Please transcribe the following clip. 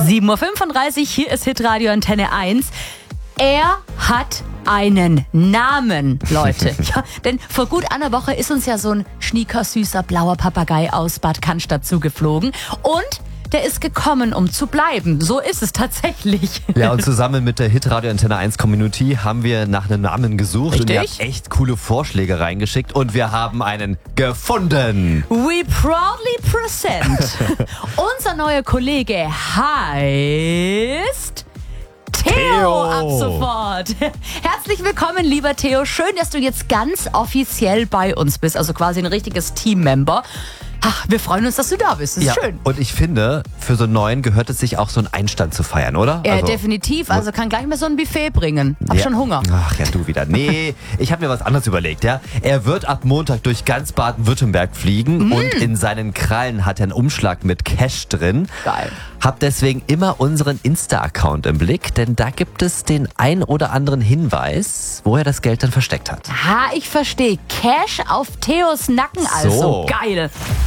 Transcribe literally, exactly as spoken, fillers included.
sieben Uhr fünfunddreißig, hier ist Hitradio Antenne eins. Er hat einen Namen, Leute. Ja, denn vor gut einer Woche ist uns ja so ein schniekersüßer blauer Papagei aus Bad Cannstatt zugeflogen. Und der ist gekommen, um zu bleiben. So ist es tatsächlich. Ja, und zusammen mit der Hitradio Antenne eins Community haben wir nach einem Namen gesucht. Richtig? Und ihr habt echt coole Vorschläge reingeschickt und wir haben einen gefunden. We proudly present. Unser neuer Kollege heißt Theo, Theo ab sofort. Herzlich willkommen, lieber Theo. Schön, dass du jetzt ganz offiziell bei uns bist. Also quasi ein richtiges Teammember. Ach, wir freuen uns, dass du da bist. Das ist Ja, schön. und ich finde, für so einen Neuen gehört es sich auch, so einen Einstand zu feiern, oder? Ja, Also- definitiv. Also kann gleich mal so ein Buffet bringen. Hab Ja. schon Hunger. Ach ja, du wieder. Nee, ich habe mir was anderes überlegt, ja. Er wird ab Montag durch ganz Baden-Württemberg fliegen Mm. und in seinen Krallen hat er einen Umschlag mit Cash drin. Geil. Hab deswegen immer unseren Insta-Account im Blick, denn da gibt es den ein oder anderen Hinweis, wo er das Geld dann versteckt hat. Ha, ich verstehe. Cash auf Theos Nacken also. So. Geil.